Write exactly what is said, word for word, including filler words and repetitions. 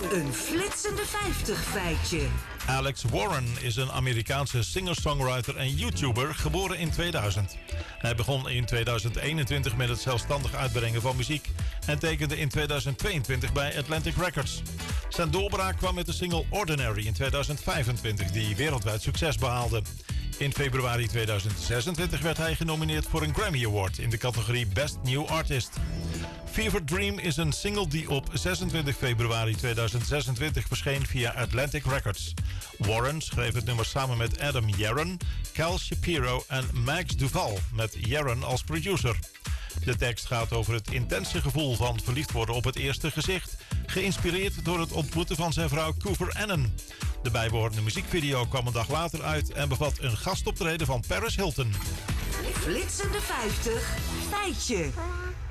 Een flitsende vijftig feitje. Alex Warren is een Amerikaanse singer-songwriter en YouTuber, geboren in tweeduizend. Hij begon in tweeduizend eenentwintig met het zelfstandig uitbrengen van muziek en tekende in tweeduizend tweeëntwintig bij Atlantic Records. Zijn doorbraak kwam met de single Ordinary in tweeduizend vijfentwintig, die wereldwijd succes behaalde. In februari tweeduizend zesentwintig werd hij genomineerd voor een Grammy Award in de categorie Best New Artist. Fever Dream is een single die op zesentwintig februari tweeduizend zesentwintig verscheen via Atlantic Records. Warren schreef het nummer samen met Adam Yaron, Cal Shapiro en Max Duval, met Yaron als producer. De tekst gaat over het intense gevoel van verliefd worden op het eerste gezicht, geïnspireerd door het ontmoeten van zijn vrouw Cooper Annan. De bijbehorende muziekvideo kwam een dag later uit en bevat een gastoptreden van Paris Hilton. Flitsende vijftig feitje.